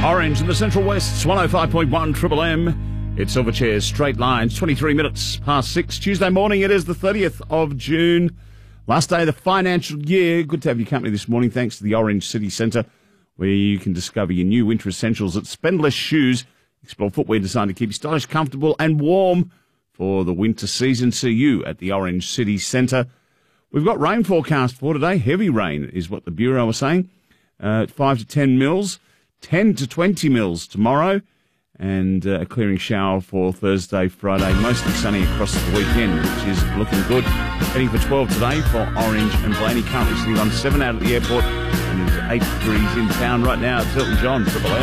Orange in the Central West's 105.1 Triple M. It's Silverchair's Straight Lines, 23 minutes past 6. Tuesday morning, it is the 30th of June. Last day of the financial year. Good to have your company this morning. Thanks to the Orange City Centre, where you can discover your new winter essentials at Spendless Shoes. Explore footwear designed to keep you stylish, comfortable and warm for the winter season. See you at the Orange City Centre. We've got rain forecast for today. Heavy rain is what the Bureau are saying. 5 to 10 mils, 10 to 20 mils tomorrow, and a clearing shower for Thursday, Friday. Mostly sunny across the weekend, which is looking good. Heading for 12 today for Orange and Blaney. Currently sitting on 7 out at the airport, and it's 8 degrees in town right now. It's Elton John, Triple M.